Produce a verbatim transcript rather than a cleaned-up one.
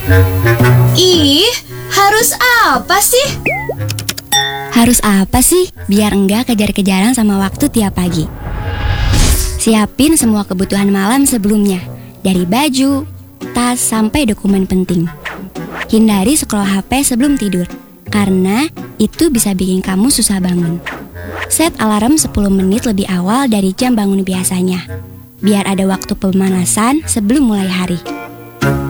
Ih, harus apa sih? Harus apa sih biar enggak kejar-kejaran sama waktu tiap pagi? Siapin semua kebutuhan malam sebelumnya, dari baju, tas, sampai dokumen penting. Hindari scroll H P sebelum tidur, karena itu bisa bikin kamu susah bangun. Set alarm sepuluh menit lebih awal dari jam bangun biasanya, biar ada waktu pemanasan sebelum mulai hari.